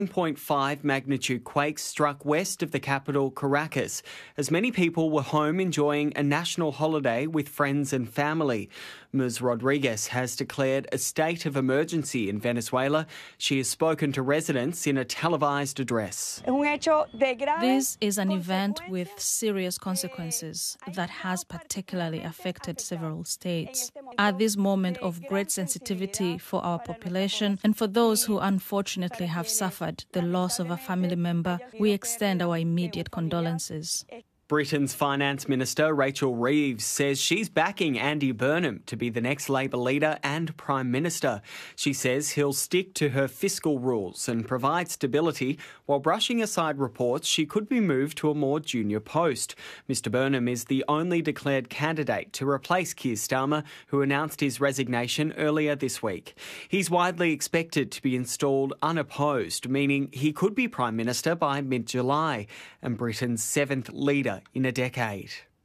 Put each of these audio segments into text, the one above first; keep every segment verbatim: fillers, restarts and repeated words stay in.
one point five magnitude quake struck west of the capital, Caracas, as many people were home enjoying a national holiday with friends and family. Ms Rodriguez has declared a state of emergency in Venezuela. She has spoken to residents in a televised address. This is an event with serious consequences that has particularly affected several states. At this moment of great sensitivity for our population and for those who unfortunately have suffered the loss of a family member, we extend our immediate condolences. Britain's Finance Minister Rachel Reeves says she's backing Andy Burnham to be the next Labor leader and Prime Minister. She says he'll stick to her fiscal rules and provide stability while brushing aside reports she could be moved to a more junior post. Mister Burnham is the only declared candidate to replace Keir Starmer, who announced his resignation earlier this week. He's widely expected to be installed unopposed, meaning he could be Prime Minister by mid-July and Britain's seventh leader in a decade.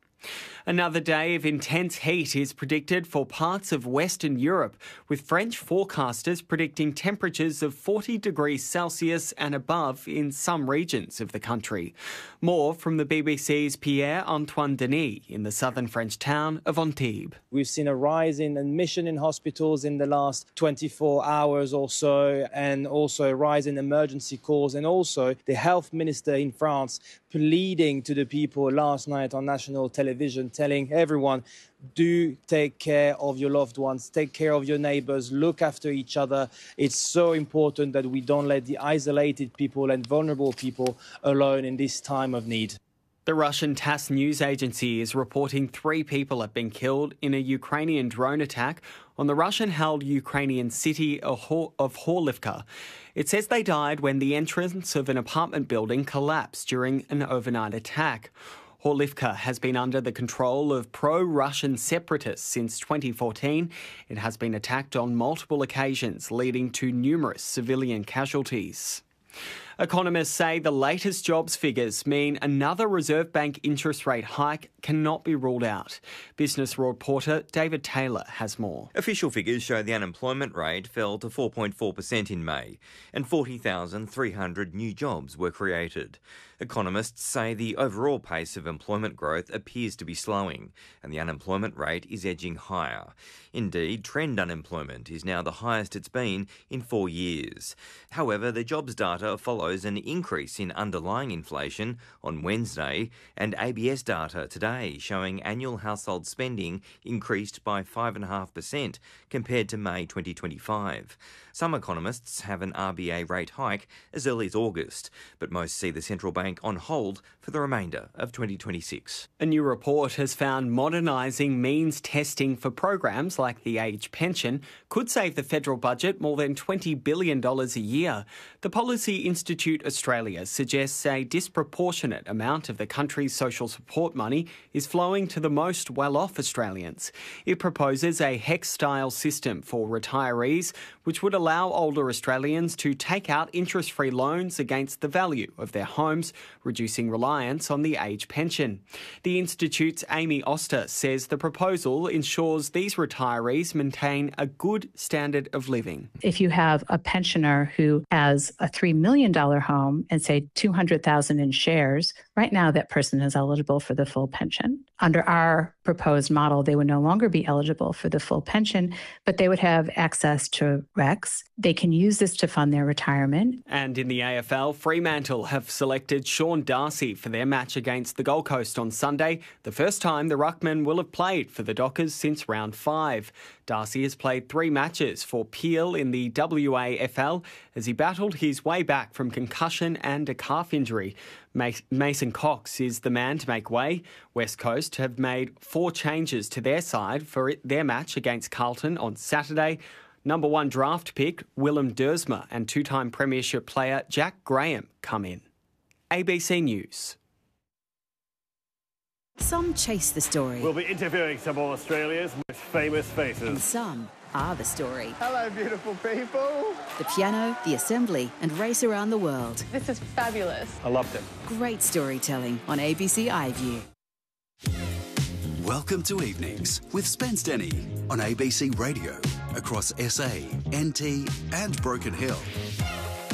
Another day of intense heat is predicted for parts of Western Europe, with French forecasters predicting temperatures of forty degrees Celsius and above in some regions of the country. More from the B B C's Pierre-Antoine Denis in the southern French town of Antibes. We've seen a rise in admission in hospitals in the last twenty-four hours or so, and also a rise in emergency calls, and also the health minister in France pleading to the people last night on national television, telling everyone, do take care of your loved ones, take care of your neighbours, look after each other. It's so important that we don't let the isolated people and vulnerable people alone in this time of need. The Russian TASS news agency is reporting three people have been killed in a Ukrainian drone attack on the Russian-held Ukrainian city of Horlivka. It says they died when the entrance of an apartment building collapsed during an overnight attack. Horlivka has been under the control of pro-Russian separatists since twenty fourteen. It has been attacked on multiple occasions, leading to numerous civilian casualties. Economists say the latest jobs figures mean another Reserve Bank interest rate hike cannot be ruled out. Business reporter David Taylor has more. Official figures show the unemployment rate fell to four point four percent in May and forty thousand three hundred new jobs were created. Economists say the overall pace of employment growth appears to be slowing and the unemployment rate is edging higher. Indeed, trend unemployment is now the highest it's been in four years. However, the jobs data follows an increase in underlying inflation on Wednesday and A B S data today showing annual household spending increased by five point five percent compared to May twenty twenty-five. Some economists have an R B A rate hike as early as August, but most see the central bank on hold for the remainder of twenty twenty-six. A new report has found modernising means testing for programs like the age pension could save the federal budget more than twenty billion dollars a year. The Policy Institute Australia suggests a disproportionate amount of the country's social support money is flowing to the most well-off Australians. It proposes a HECS-style system for retirees, which would allow older Australians to take out interest-free loans against the value of their homes, reducing reliance on the age pension. The Institute's Amy Oster says the proposal ensures these retirees maintain a good standard of living. If you have a pensioner who has a three million dollars home and say two hundred thousand dollars in shares, right now that person is eligible for the full pension. Under our proposed model, they would no longer be eligible for the full pension, but they would have access to REX. They can use this to fund their retirement. And in the A F L, Fremantle have selected Sean Darcy for their match against the Gold Coast on Sunday, the first time the ruckman will have played for the Dockers since round five. Darcy has played three matches for Peel in the W A F L as he battled his way back from concussion and a calf injury. Mason Cox is the man to make way. West Coast have made four changes to their side for their match against Carlton on Saturday. Number one draft pick Willem Dersma and two-time premiership player Jack Graham come in. A B C News. Some chase the story. We'll be interviewing some of Australia's most famous faces. And some are the story. Hello, beautiful people. The piano, the assembly, and race around the world. This is fabulous. I loved it. Great storytelling on A B C iView. Welcome to Evenings with Spence Denny on A B C Radio across S A, N T and Broken Hill.